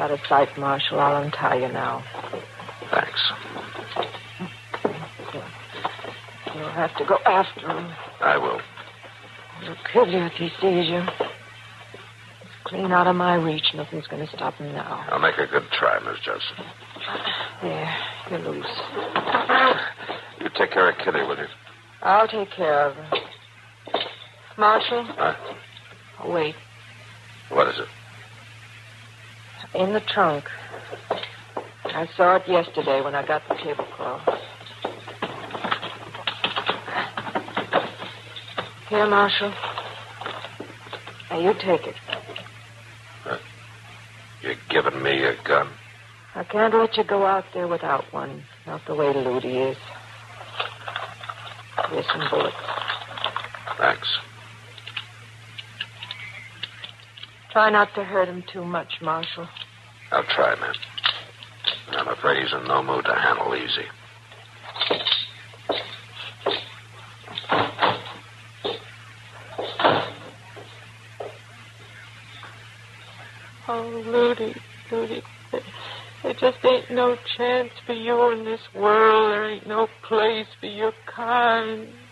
Out of sight, Marshal. I'll untie you now. Thanks. You'll have to go after him. I will. He'll kill you if he sees you. He's clean out of my reach. Nothing's going to stop him now. I'll make a good try, Miss Judson. There, you're loose. You take care of Kitty, will you? I'll take care of her. Marshal? Oh, wait. What is it? In the trunk. I saw it yesterday when I got the tablecloth. Here, Marshal. Now, you take it. You're giving me a gun? I can't let you go out there without one. Not the way Ludi is. Here's some bullets. Thanks. Try not to hurt him too much, Marshal. I'll try, ma'am. I'm afraid he's in no mood to handle easy. Oh, Ludi. There just ain't no chance for you in this world. There ain't no place for your kind.